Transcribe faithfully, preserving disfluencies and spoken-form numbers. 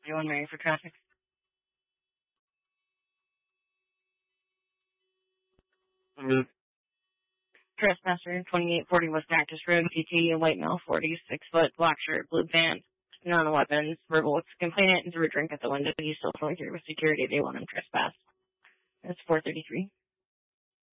fifty-one, Mary for traffic. Mm-hmm. Trespasser, twenty-eight forty West Cactus Road, P T, a white male, forty-six foot, black shirt, blue pants, none weapons, verbal complainant, and threw a drink at the window. He's still going through with security. They want him trespass. That's four thirty-three.